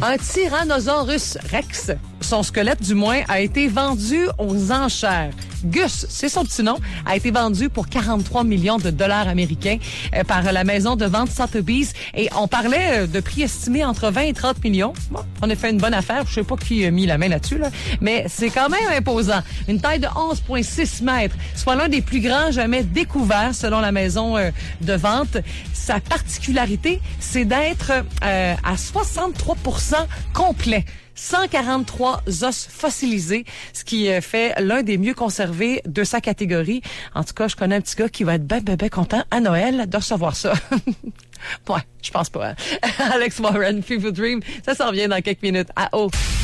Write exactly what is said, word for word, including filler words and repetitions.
Un Tyrannosaurus Rex, son squelette du moins, a été vendu aux enchères. Gus, c'est son petit nom, a été vendu pour quarante-trois millions de dollars américains euh, par la maison de vente Sotheby's. Et on parlait de prix estimés entre vingt et trente millions. Bon, on a fait une bonne affaire. Je sais pas qui a mis la main là-dessus, là, mais c'est quand même imposant. Une taille de onze virgule six mètres, soit l'un des plus grands jamais découverts selon la maison euh, de vente. Sa particularité, c'est d'être euh, à soixante-trois pour cent complet. cent quarante-trois os fossilisés, ce qui fait l'un des mieux conservés de sa catégorie. En tout cas, je connais un petit gars qui va être ben, ben, ben content à Noël de recevoir ça. Ouais, je pense pas. Alex Warren, Fever Dream, ça s'en vient dans quelques minutes. À haut.